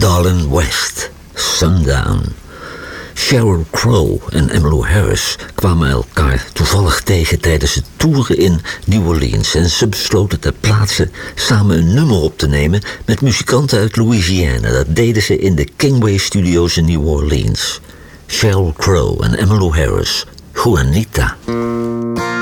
Darlin West, Sundown. Sheryl Crow en Emmylou Harris kwamen elkaar toevallig tegen tijdens het toeren in New Orleans en ze besloten ter plaatse samen een nummer op te nemen met muzikanten uit Louisiana. Dat deden ze in de Kingway Studios in New Orleans. Sheryl Crow en Emmylou Harris, Juanita.